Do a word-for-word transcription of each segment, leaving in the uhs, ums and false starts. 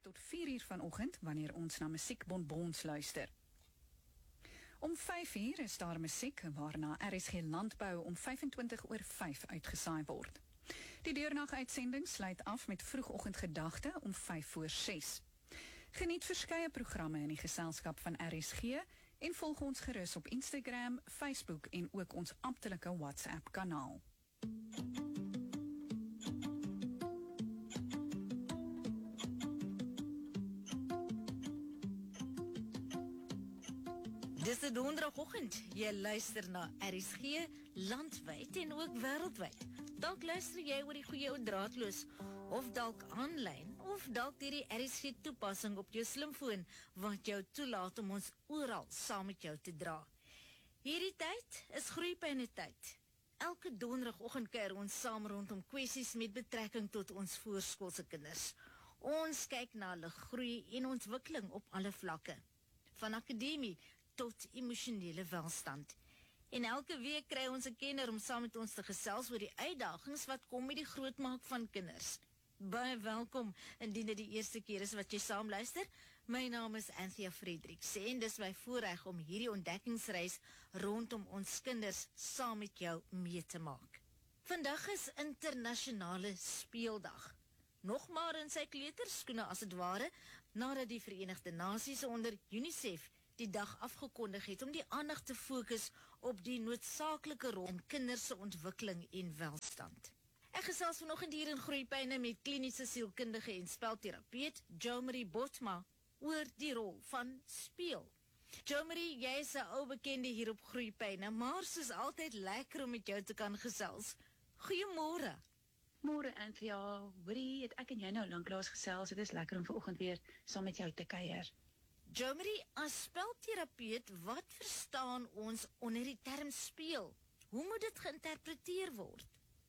tot vier uur vanoggend, wanneer ons na musiekbonbons luister. Om vyf uur is daar musiek, waarna R S G Landbou om vyfentwintig oor vyf uitgesaai word. Die deurnag-uitsending sluit af met vroegoggendgedagte om vyf voor ses. Geniet verskeie programme in die geselskap van R S G en volg ons gerus op Instagram, Facebook en ook ons amptelike WhatsApp-kanaal. Dis 'n donderdagoggend. Jy luister na R S G landwyd en ook wêreldwyd. Dalk luister jy oor die goeie ou draadloos of dalk aanlyn of dalk deur die R S G toepassing op jou slimfoon wat jou toelaat om ons oral saam met jou te dra. Hierdie tyd is groeipyne tyd. Elke donderdagoggend kuier ons saam rondom kwessies met betrekking tot ons voorskoolse kinders. Ons kyk na hulle groei en ontwikkeling op alle vlakke, van akademie tot emosionele welstand. En elke week kry ons 'n kenner om saam met ons te gesels oor die uitdagings wat kom met die grootmaak van kinders. Baie welkom, indien dit die eerste keer is wat jy saam luister. My naam is Anthea Fredericks en dis my voorreg om hierdie ontdekkingsreis rondom ons kinders saam met jou mee te maak. Vandag is internasionale speeldag. Nog maar in sy kleuterskoene as het ware, nadat die Verenigde Nasies onder UNICEF die dag afgekondig het om die aandag te fokus op die noodsaaklike rol in kinders se ontwikkeling en welstand. Ek gesels vanoggend hier in Groeipyne met kliniese sielkundige en spelterapeut Jo Marie Botma oor die rol van speel. Jo Marie, jy is 'n ou bekende hier op Groeipyne, maar soos altyd lekker om met jou te kan gesels. Goeiemôre. Môre Anthea, hoorie, het ek en jy nou lanklaas gesels, dit is lekker om vanoggend weer saam met jou te kuier. Jo Marie, as spelterapeut, wat verstaan ons onder die term speel? Hoe moet dit geïnterpreteer word?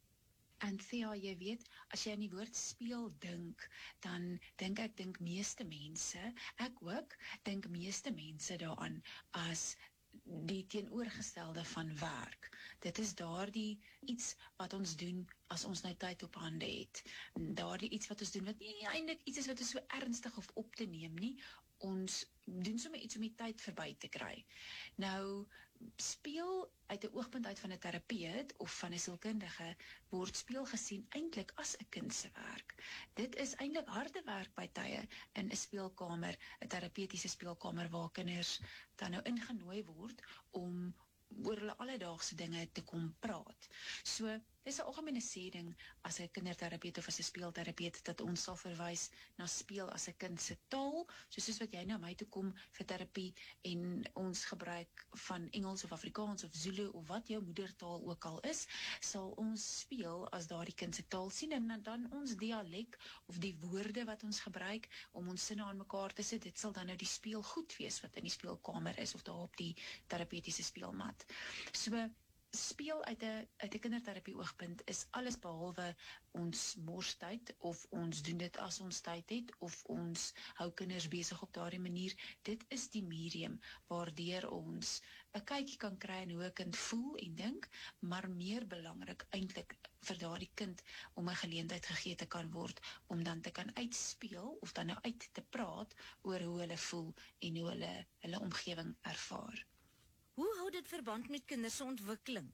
Anthea, jy weet, as jy aan die woord speel dink, dan dink ek dink meeste mense, ek ook, dink meeste mense daaraan as die teenoorgestelde van werk. Dit is daardie iets wat ons doen as ons nou tyd op hande het. Daardie iets wat ons doen wat nie eintlik iets is wat ons so ernstig of op te neem nie. Ons doen sommer iets om die tyd verby te kry. Nou, speel uit 'n oogpunt uit van 'n terapeut of van 'n sielkundige word speel gesien eintlik as 'n kind se werk. Dit is eintlik harde werk by tye in 'n speelkamer, 'n terapeutiese speelkamer waar kinders dan nou ingenooi word om oor hulle alledaagse dinge te kom praat. So, dis 'n algemene sêding as 'n kinderterapeut of as 'n speelterapeut dat ons sal verwys na speel as 'n kind se taal, soos wat jy na my toe kom vir terapie en ons gebruik van Engels of Afrikaans of Zulu of wat jou moedertaal ook al is, sal ons speel as daardie kind se taal sien en dan ons dialek of die woorde wat ons gebruik om ons sinne aan mekaar te sit, dit sal dan nou die speelgoed wees wat in die speelkamer is of daar op die terapeutiese speelmat. So, speel uit 'n uit 'n kinderterapie oogpunt is alles behalwe ons morstyd of ons doen dit as ons tyd het of ons hou kinders besig op daardie manier. Dit is die medium waardeur ons 'n kykie kan kry in hoe 'n kind voel en dink, maar meer belangrik eintlik vir daardie kind om 'n geleentheid gegee te kan word om dan te kan uitspeel of dan nou uit te praat oor hoe hulle voel en hoe hulle hulle omgewing ervaar. Hoe hou dit verband met kinders se ontwikkeling?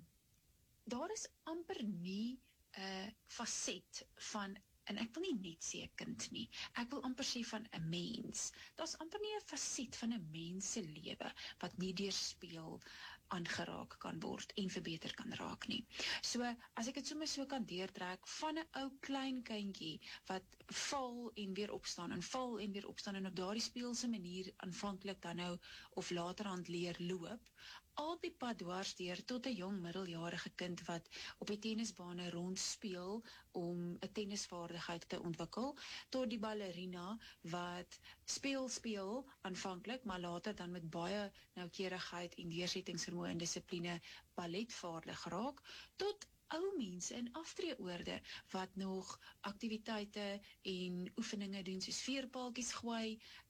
Daar is amper nie 'n uh, faset van, en ek wil nie net sê 'n kind nie, ek wil amper sê van 'n mens. Daar's amper nie 'n faset van 'n mens se lewe wat nie deur speel aangeraak kan word en verbeter kan raak nie. So, as ek dit sommer so kan deurtrek, van 'n ou klein kindjie wat val en weer opstaan en val en weer opstaan en op daardie speelse manier aanvanklik dan nou of laterhand leer loop, al die pad dwars deur tot 'n jong middeljarige kind wat op die tennisbane rondspeel om 'n tennisvaardigheid te ontwikkel, tot die ballerina wat speel speel aanvanklik, maar later dan met baie noukeurigheid en deursettingsvermoë en dissipline balletvaardig raak, tot ou mense in aftreeoorde wat nog aktiwiteite en oefeninge doen soos veerpaaltjies gooi,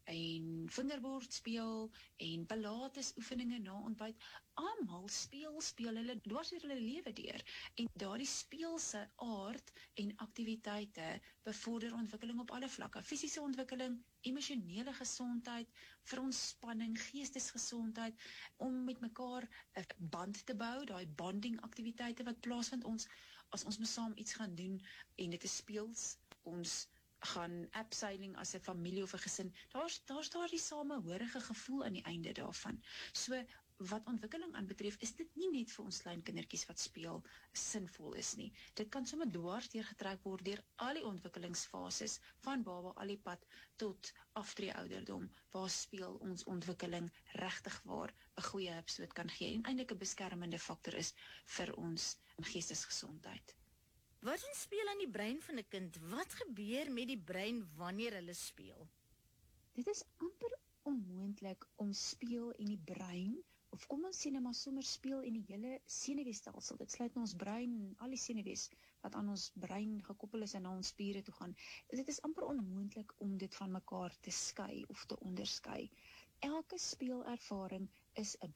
en fingerbord speel en pilates oefeninge na ontbyt. Almal speel, speel hulle dwars deur hulle lewe deur. En daardie speelse aard en aktiwiteite bevorder ontwikkeling op alle vlakke. Fisiese ontwikkeling, emosionele gesondheid, vir ontspanning, geestesgesondheid, om met mekaar 'n band te bou, daai bonding aktiwiteite wat plaasvind. Ons as ons mos saam iets gaan doen en dit is speels, ons gaan abseiling as 'n familie of 'n gesin, daar's daar's daardie samehorige gevoel aan die einde daarvan. So wat ontwikkeling aanbetref, is dit nie net vir ons klein kindertjies wat speel sinvol is nie. Dit kan sommer dwars deurgetrek word deur al die ontwikkelingsfases van baba al die pad tot aftree ouderdom, waar speel ons ontwikkeling regtig waar 'n goeie hupstoot kan gee en eintlik 'n beskermende faktor is vir ons geestesgesondheid. Wat doen speel aan die brein van 'n kind? Wat gebeur met die brein wanneer hulle speel? Dit is amper onmoontlik om speel en die brein, of kom ons sê net maar sommer speel en die hele senuweestelsel, dit sluit ons brein en al die senuwees wat aan ons brein gekoppel is en na ons spiere toe gaan. Dit is amper onmoontlik om dit van mekaar te skei of te onderskei. Elke speelervaring is 'n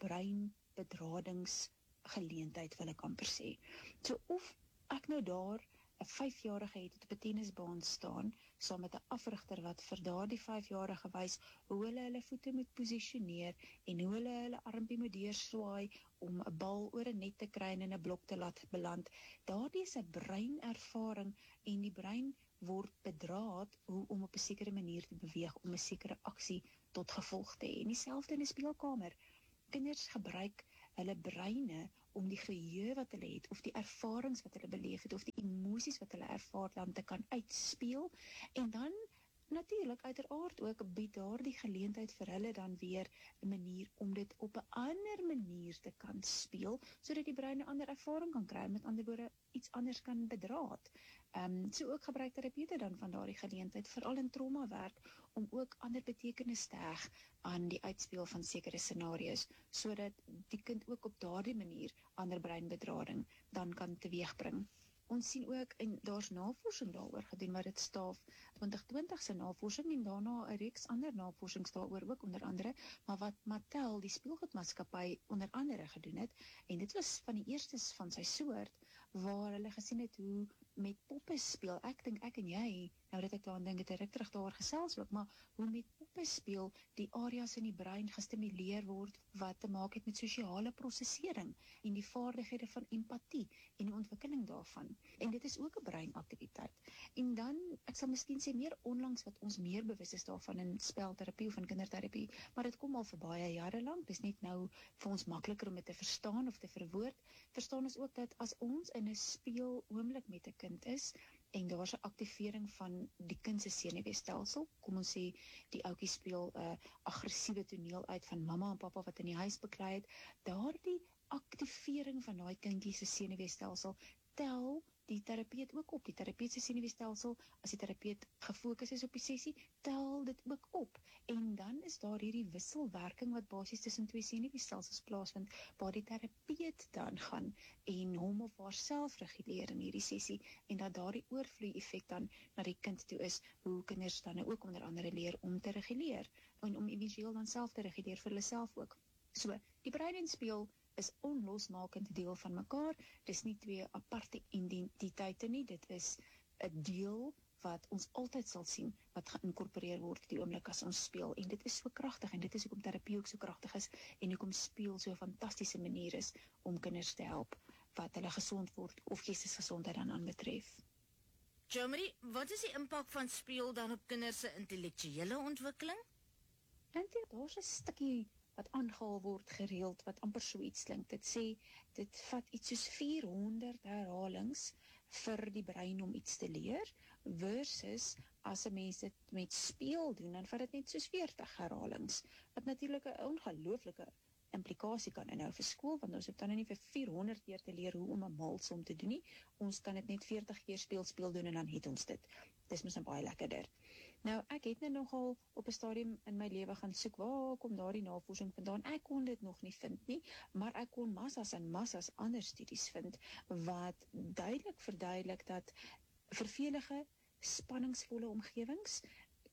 breinbedradingsgeleentheid, wil ek amper sê. So of ek nou daar 'n vyfjarige het op 'n tennisbaan staan, saam met 'n afrigter wat vir daardie vyfjarige wys hoe hulle hulle voete moet posisioneer en hoe hulle hulle armpie moet deurswaai om 'n bal oor 'n net te kry en in 'n blok te laat beland. Daardie is 'n breinervaring en die brein word bedraad hoe om op 'n sekere manier te beweeg om 'n sekere aksie tot gevolg te hê. En dieselfde in 'n speelkamer. Kinders gebruik hulle breine om die geheue wat hulle het, of die ervarings wat hulle beleef het, of die emosies wat hulle ervaar dan te kan uitspeel, en dan natuurlik uiteraard ook bied daardie geleentheid vir hulle dan weer 'n manier om dit op 'n ander manier te kan speel, sodat die brein 'n ander ervaring kan kry, met ander woorde iets anders kan bedraad. Um, so ook gebruik terapeute dan van daardie geleentheid, veral in traumawerk, om ook ander betekenis te heg aan die uitspeel van sekere scenario's, sodat die kind ook op daardie manier ander breinbedrading dan kan teweegbring. Ons sien ook, en daar's navorsing daaroor gedoen, maar dit staaf twintig twintig se navorsing en daarna 'n reeks ander navorsings daaroor ook onder andere, maar wat Mattel, die speelgoedmaatskappy, onder andere gedoen het, en dit was van die eerstes van sy soort, waar hulle gesien het hoe met poppe speel, ek dink ek en jy, nou dat ek daaraan dink, het ek terug daar gesels ook, maar hoe met poppe speel, die areas in die brein gestimuleer word, wat te maak het met sosiale prosesering, en die vaardighede van empatie, en die ontwikkeling daarvan. En dit is ook 'n breinaktiwiteit. En dan, ek sal miskien sê meer onlangs wat ons meer bewus is daarvan in spelterapie of in kinderterapie, maar dit kom al vir baie jare lank, dis net nou vir ons makliker om dit te verstaan of te verwoord, verstaan ons ook dat as ons in 'n speel oomblik met 'n kind is, en daar's 'n aktivering van die kind se senuweestelsel, kom ons sê, die ouetjie speel 'n uh, aggressiewe toneel uit van mamma en pappa wat in die huis beklei het, daardie aktivering van daai kindjie se senuweestelsel tel die terapeut ook op, die terapeut se senuweestelsel, as die terapeut gefokus is op die sessie, tel dit ook op, en dan is daar hierdie wisselwerking wat basies tussen twee senuweestelsels plaasvind, waar die terapeut dan gaan en hom of haarself reguleer in hierdie sessie, en dat daardie oorvloei effek dan na die kind toe is, hoe kinders dan ook onder andere leer om te reguleer, en om eventueel dan self te reguleer vir hulle self ook. So, die brein en speel is onlosmakend deel van mekaar, dis nie twee aparte identiteite nie, dit is 'n deel wat ons altyd sal sien, wat geïnkorporeer word die oomblik as ons speel, en dit is so kragtig, en dit is hoekom terapie ook so kragtig is, en hoekom speel so 'n fantastiese manier is, om kinders te help, wat hulle gesond word, of geestesgesondheid dan aanbetref. Jo-Marie, wat is die impak van speel dan op kinders se intellektuele ontwikkeling? Dink jy, daar's 'n stukkie wat aangehaal word gereeld, wat amper so iets klink. Dit sê, dit vat iets soos vierhonderd herhalings vir die brein om iets te leer, versus as 'n mens dit met speel doen, dan vat dit net soos veertig herhalings, wat natuurlik 'n ongelooflike implikasie kan inhou vir skool, want ons het dan nie vir vierhonderd keer te leer hoe om 'n maalsom te doen nie, ons kan dit net veertig keer speel, speel doen en dan het ons dit. Dis mos nou baie lekkerder. Nou, ek het nou nogal op 'n stadium in my lewe gaan soek, waar kom daardie navorsing vandaan? Ek kon dit nog nie vind nie, maar ek kon massas en massas ander studies vind, wat duidelik verduidelik dat vervelige, spanningsvolle omgewings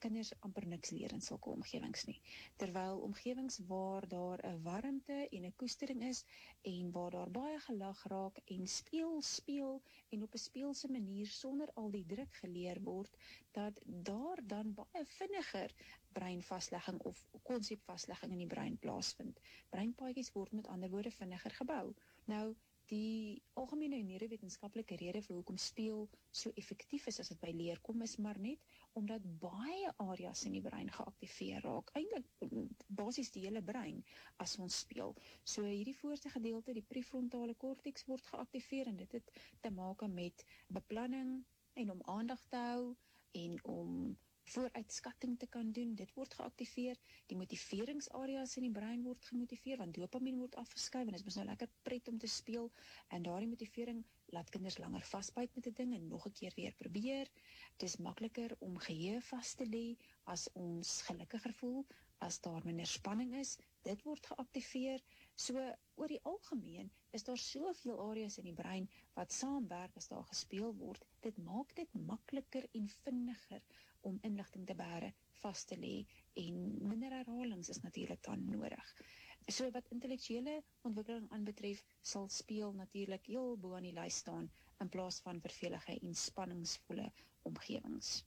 kinders amper niks leer in sulke omgewings nie. Terwyl omgewings waar daar 'n warmte en 'n koestering is en waar daar baie gelag raak en speel, speel en op 'n speelse manier sonder al die druk geleer word, dat daar dan baie vinniger breinvaslegging of konsepvaslegging in die brein plaasvind. Breinpaadjies word met ander woorde vinniger gebou. Nou, die algemene neurowetenskaplike rede vir hoekom speel so effektief is as dit by leer kom, is maar net omdat baie areas in die brein geaktiveer raak. Eintlik basies die hele brein as ons speel. So hierdie voorste gedeelte, die prefrontale korteks, word geaktiveer en dit het te maak met beplanning en om aandag te hou en om vooruitskatting te kan doen, dit word geaktiveer. Die motiveringsareas in die brein word gemotiveer, want dopamien word afgeskei, want dit is nou lekker pret om te speel, en daardie motivering laat kinders langer vasbyt met 'n ding en nog 'n keer weer probeer. Dit is makliker om geheue vas te lê as ons gelukkiger voel, as daar minder spanning is, dit word geaktiveer. So oor die algemeen is daar soveel areas in die brein wat saamwerk as daar gespeel word. Dit maak dit makliker en vinniger om inligting te bære, vas te lê, en minder herhalings is natuurlik dan nodig. So wat intellektuele ontwikkeling aanbetref, sal speel natuurlik heel bo aan die lys staan, in plaas van vervelige en spanningsvolle omgewings.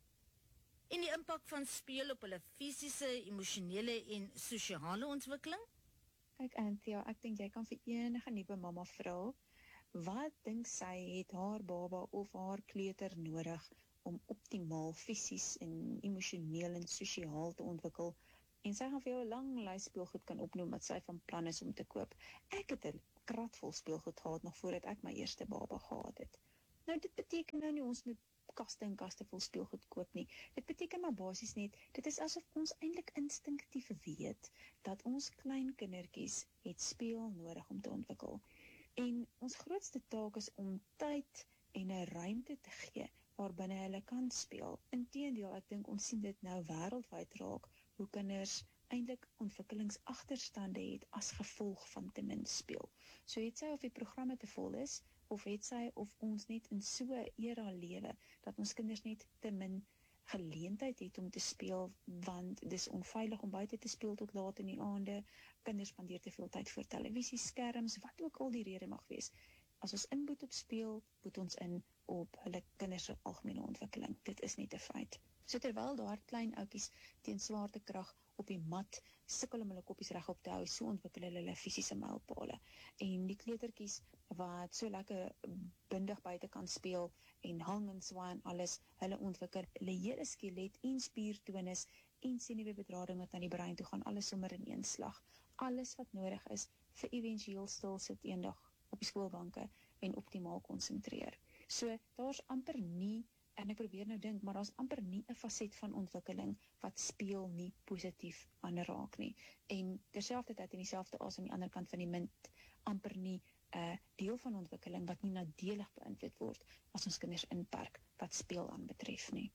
En die impak van speel op hulle fisiese, emosionele en sosiale ontwikkeling? Kyk Anthea, ek dink jy kan vir enige nuwe mamma vra, wat dink sy het haar baba of haar kleuter nodig om optimaal fisies en emosioneel en sosiaal te ontwikkel, en sy gaan vir jou 'n lang lys speelgoed kan opnoem wat sy van plan is om te koop. Ek het 'n krat vol speelgoed gehad nog voordat ek my eerste baba gehad het. Nou dit beteken nou nie ons moet kaste en kaste vol speelgoed koop nie. Dit beteken maar basies net, dit is asof ons eintlik instinktief weet dat ons klein kindertjies het speel nodig om te ontwikkel. En ons grootste taak is om tyd en 'n ruimte te gee waarbinne hulle kan speel. Inteendeel, ek dink ons sien dit nou wêreldwyd raak, hoe kinders eintlik ontwikkelingsagterstande het as gevolg van te min speel. So het sy of die programme te vol is, of het sy of ons net in so 'n era lewe, dat ons kinders net te min geleentheid het om te speel, want dis onveilig om buite te speel tot laat in die aande, kinders spandeer te veel tyd voor televisieskerms, wat ook al die rede mag wees. As ons inboet op speel, boet ons in op hulle kinders se algemene ontwikkeling. Dit is net 'n feit. So terwyl daar klein ouetjies teen swaartekrag op die mat sukkel om hulle koppies regop te hou, so ontwikkel hulle hulle fisiese mylpale. En die kleutertjies wat so lekker bindig buite kan speel en hang en swaai en alles, hulle ontwikkel hulle hele skelet en spiertonus en senuweebedrading wat na die brein toe gaan, alles sommer in een slag. Alles wat nodig is vir éventueel stil sit eendag op die skoolbanke en optimaal konsentreer. So daar's amper nie, en ek probeer nou dink, maar daar's amper nie 'n faset van ontwikkeling wat speel nie positief aanraak nie. En terselfdertyd en dieselfde as aan die ander kant van die munt, amper nie 'n uh, deel van ontwikkeling wat nie nadelig beïnvloed word as ons kinders inperk wat speel aanbetref nie.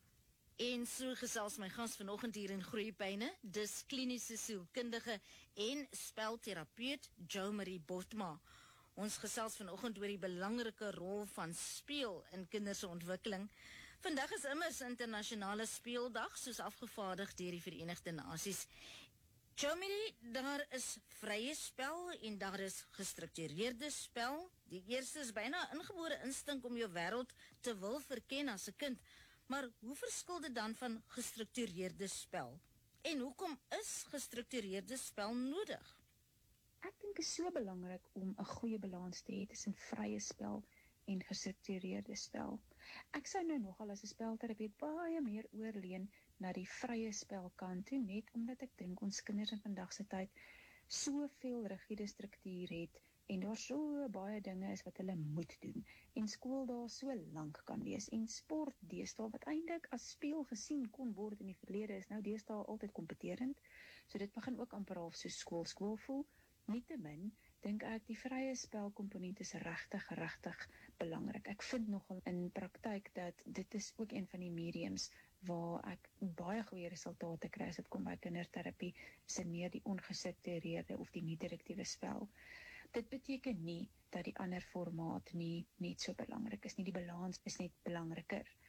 En so gesels my gas vanoggend hier in Groepyne, dis kliniese sielkundige en spelterapeut Jo Marie Botma. Ons gesels vanoggend oor die belangrike rol van speel in kinders se ontwikkeling. Vandag is immers internasionale speeldag, soos afgevaardig deur die Verenigde Nasies. Jo Marie, daar is vrye spel en daar is gestruktureerde spel. Die eerste is byna 'n ingebore instink om jou wêreld te wil verken as 'n kind. Maar hoe verskil dit dan van gestruktureerde spel? En hoekom is gestruktureerde spel nodig? Ek dink dit is so belangrik om 'n goeie balans te hê tussen vrye spel en gestruktureerde spel. Ek sou nou nogal as 'n spelterapeut baie meer oorleun na die vrye spelkant toe, net omdat ek dink ons kinders in vandag se tyd soveel rigiede struktuur het en daar so baie dinge is wat hulle moet doen, en skool daar so lank kan wees, en sport deesdae wat eintlik as speel gesien kon word in die verlede, is nou deesdae altyd kompeterend, so dit begin ook amper half so skool skool voel. Nietemin dink ek die vrye spelkomponent is regtig regtig belangrik. Ek vind nogal in praktyk dat dit is ook een van die mediums waar ek baie goeie resultate kry as dit kom by kinderterapie, is meer die ongestruktureerde of die nie-direktiewe spel. Dit beteken nie dat die ander formaat nie net so belangrik is nie, die balans is net belangriker.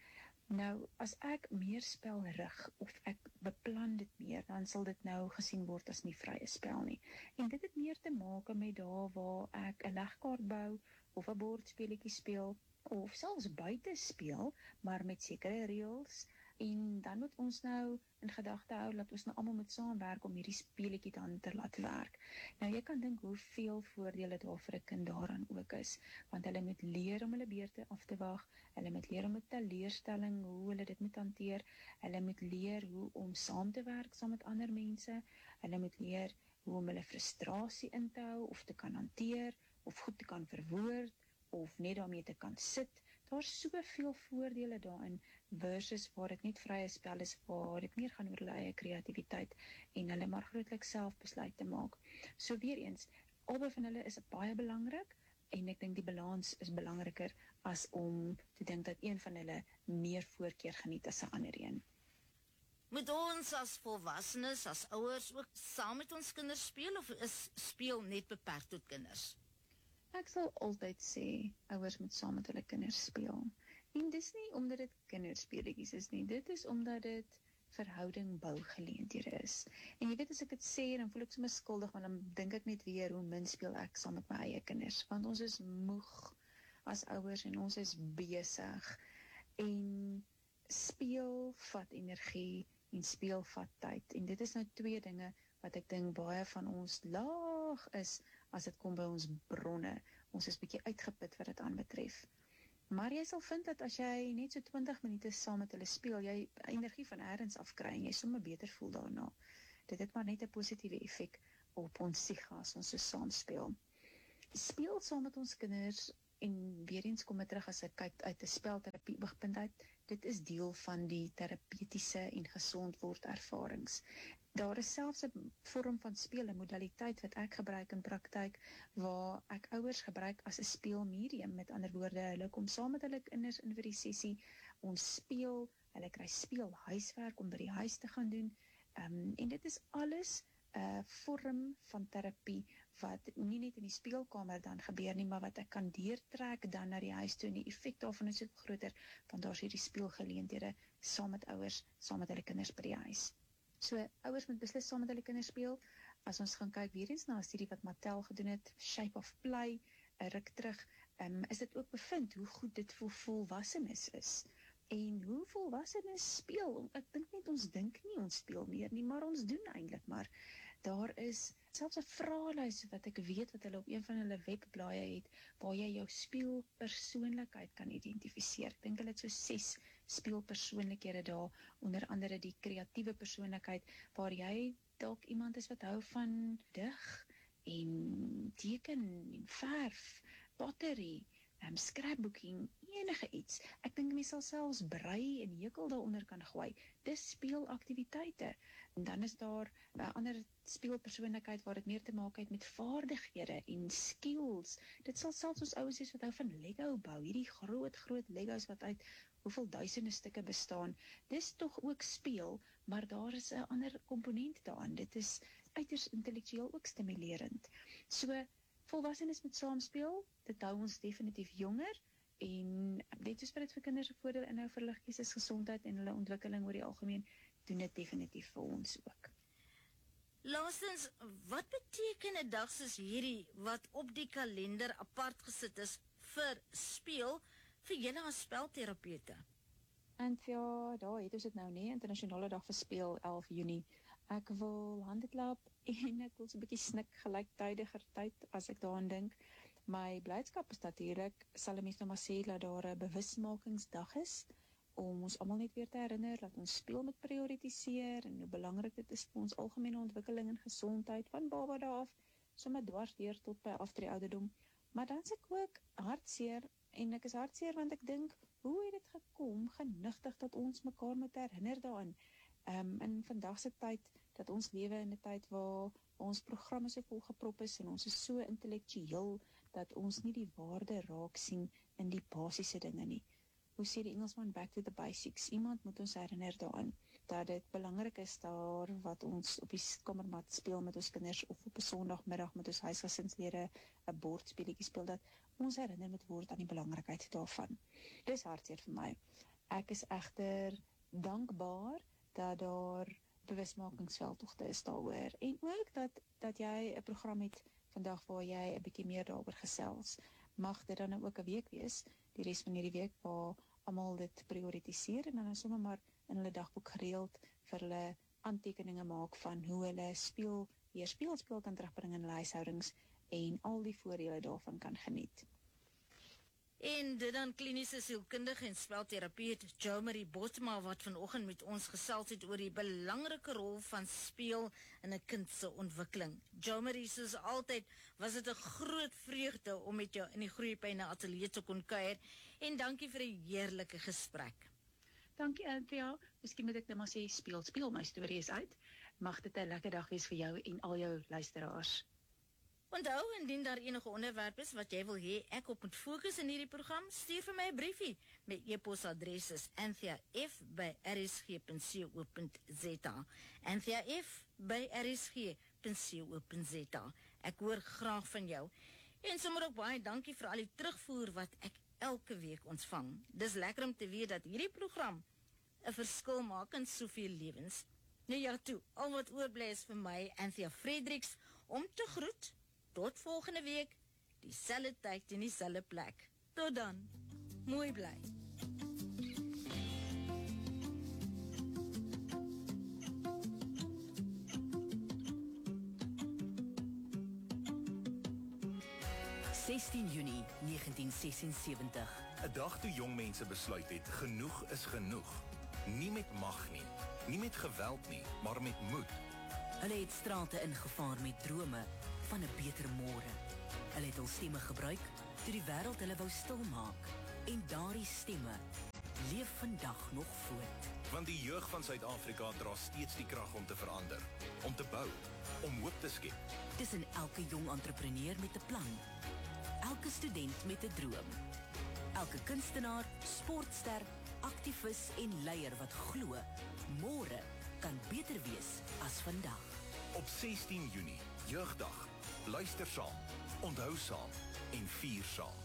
Nou, as ek meer spel rig, of ek beplan dit meer, dan sal dit nou gesien word as nie vrye spel nie. En dit het meer te maak met daar waar ek 'n legkaart bou, of 'n bordspeletjie speel, of selfs buite speel, maar met sekere reëls, en dan moet ons nou in gedagte hou, dat ons nou almal moet saamwerk om hierdie speletjie dan te laat werk. Nou, jy kan dink hoeveel voordele daar vir 'n kind daaraan ook is, want hulle moet leer om hulle beurte af te wag, hulle moet leer om met teleurstelling, hoe hulle dit moet hanteer, hulle moet leer hoe om saam te werk saam met ander mense, hulle moet leer hoe om hulle frustrasie in te hou, of te kan hanteer, of goed te kan verwoord, of net daarmee te kan sit. Daar's soveel voordele daarin, versus waar dit net vrye spel is, waar dit meer gaan oor hulle eie kreatiwiteit, en hulle maar grootliks self besluit te maak. So weer eens, albei van hulle is baie belangrik, en ek dink die balans is belangriker as om te dink dat een van hulle meer voorkeur geniet as 'n ander een. Moet ons as volwassenes, as ouers ook saam met ons kinders speel, of is speel net beperk tot kinders? Ek sal altyd sê, ouers moet saam met hulle kinders speel. En dis nie omdat dit kinderspeletjies is nie, dit is omdat dit verhouding bou geleenthede is. En jy weet, as ek dit sê, dan voel ek sommer skuldig, want dan dink ek net weer hoe min speel ek saam met my eie kinders, want ons is moeg as ouers en ons is besig. En speel vat energie en speel vat tyd. En dit is nou twee dinge wat ek dink baie van ons laag is as dit kom by ons bronne. Ons is bietjie uitgeput wat dit aanbetref. Maar jy sal vind dat as jy net so twintig minute saam met hulle speel, jy energie van elders afkry en jy sommer beter voel daarna. Dit het maar net 'n positiewe effek op ons psige as ons so saam speel. Speel saam met ons kinders, en weer eens kom ek terug as ek kyk uit 'n spelterapie oogpunt uit, dit is deel van die terapeutiese en gesond word ervarings. Daar is selfs 'n vorm van speel, 'n modaliteit wat ek gebruik in praktyk, waar ek ouers gebruik as 'n speelmedium. Met ander woorde, hulle kom saam met hulle kinders in vir die sessie, ons speel, hulle kry speel huiswerk om by die huis te gaan doen, um, en dit is alles 'n uh, vorm van terapie, wat nie net in die speelkamer dan gebeur nie, maar wat ek kan deurtrek dan na die huis toe, en die effek daarvan is ook groter, want daar is hierdie speelgeleenthede saam met ouers, saam met hulle kinders by die huis. So, ouers moet beslis saam met hulle kinders speel. As ons gaan kyk weer eens na 'n studie wat Mattel gedoen het, Shape of Play, 'n ruk terug, um, is dit ook bevind hoe goed dit vir volwassenes is. En hoe volwassenes speel, ek dink net ons dink nie ons speel meer nie, maar ons doen eintlik maar. Daar is selfs 'n vraelys wat ek weet wat hulle op een van hulle webblaaie het, waar jy jou speelpersoonlikheid kan identifiseer. Ek dink hulle het so ses speelpersoonlikhede daar, onder andere die kreatiewe persoonlikheid, waar jy dalk iemand is wat hou van dig, en teken, en verf, pottery, um, scrapbooking, enige iets. Ek dink mense sal selfs brei en hekel daaronder kan gooi. Dis speelaktiwiteite. En dan is daar 'n ander speelpersoonlikheid waar dit meer te maak het met vaardighede en skills. Dit sal selfs ons ouers is wat hou van Lego bou, hierdie groot groot Legos wat uit hoeveel duisende stukke bestaan. Dis tog ook speel, maar daar is 'n ander komponent daaraan. Dit is uiters intellektueel ook stimulerend. So, volwassenes met saamspeel, dit hou ons definitief jonger, en weet soos wat dit vir kinders 'n voordeel inhou vir hulle geestesgesondheid en hulle ontwikkeling oor die algemeen, doen dit definitief vir ons ook. Laastens, wat beteken 'n dag soos hierdie wat op die kalender apart gesit is vir speel vir julle as spelterapeute? En ja, daar het ons dit nou nie, internasionale dag vir speel, elf Junie. Ek wil hande klap en ek wil so 'n bietjie snik gelyktydiger tyd as ek daaraan dink. My blydskap is natuurlik, sal 'n mens nou maar sê dat daar 'n bewusmakingsdag is, om ons almal net weer te herinner dat ons speel moet prioritiseer en hoe belangrik dit is vir ons algemene ontwikkeling en gesondheid van baba daar af, sommer dwars deur tot by aftree ouderdom. Maar dan is ek ook hartseer, en ek is hartseer want ek dink, hoe het dit gekom, genigtig dat ons mekaar moet herinner daaraan, um, in vandag se tyd, dat ons lewe in 'n tyd waar ons programme so volgeprop is, en ons is so intellektueel, dat ons nie die waarde raak sien in die basiese dinge nie. Hoe sê die Engelsman, back to the basics. Iemand moet ons herinner daaraan, dat dit belangrik is daar, wat ons op die kamermat speel met ons kinders, of op 'n Sondagmiddag met ons huisgesinslede 'n bordspeletjie speel, dat ons herinner moet word aan die belangrikheid daarvan. Dis hartseer vir my. Ek is egter dankbaar dat daar bewusmakingsveldtogte is daaroor en ook dat dat jy 'n program het vandag waar jy 'n bietjie meer daaroor gesels. Mag dit dan ook 'n week wees, die res van hierdie week waar almal dit prioritiseer en dan sommer maar in hulle dagboek gereeld vir hulle aantekeninge maak van hoe hulle speel, weer speel, speel kan terugbring in hulle huishoudings en al die voordele daarvan kan geniet. En dit dan kliniese sielkundige en spelterapeut Jo Marie Botma wat vanoggend met ons gesels het oor die belangrike rol van speel in 'n kind se ontwikkeling. Jo Marie, soos altyd, was dit 'n groot vreugde om met jou in die Groeipyne ateljee te kon kuier en dankie vir 'n heerlike gesprek. Dankie Anthea, miskien moet ek net maar sê speel, speel my storie is uit. Mag dit 'n lekker dag wees vir jou en al jou luisteraars. Onthou, indien daar enige onderwerp is wat jy wil hê ek op moet fokus in hierdie program, stuur vir my 'n briefie. My e-posadres is anthea f by r s g punt co punt z a. anthea f by r s g punt co punt z a. Ek hoor graag van jou. En sommer ook baie dankie vir al die terugvoer wat ek elke week ontvang. Dis lekker om te weet dat hierdie program 'n verskil maak in soveel lewens. Nou ja toe, al wat oorbly is vir my, Anthea Fredericks, om te groet. Tot volgende week, dieselfde tyd en dieselfde plek. Tot dan, mooi bly. sestien Junie negentien sesensewentig. 'n Dag toe jong mense besluit het, genoeg is genoeg. Nie met mag nie, nie met geweld nie, maar met moed. Hulle het strate ingevaar met drome van 'n beter môre. Hulle het hul stemme gebruik toe die wêreld hulle wou stilmaak. En daardie stemme leef vandag nog voort. Want die jeug van Suid-Afrika dra steeds die krag om te verander, om te bou, om hoop te skep. Dis in elke jong entrepreneur met 'n plan. Elke student met 'n droom. Elke kunstenaar, sportster, aktivis en leier wat glo, môre kan beter wees as vandag. Op sestien Junie, Jeugdag. Luister saam, onthou saam en vier saam.